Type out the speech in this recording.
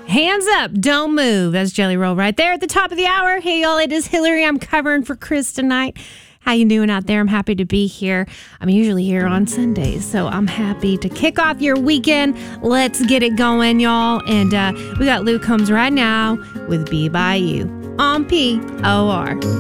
Hands up, don't move. That's Jelly Roll right there at the top of the hour. Hey, y'all, it is Hillary. I'm covering for Chris tonight. How you doing out there? I'm happy to be here. I'm usually here on Sundays, so I'm happy to kick off your weekend. Let's get it going, y'all. And we got Luke Combs right now with Be By You on POR.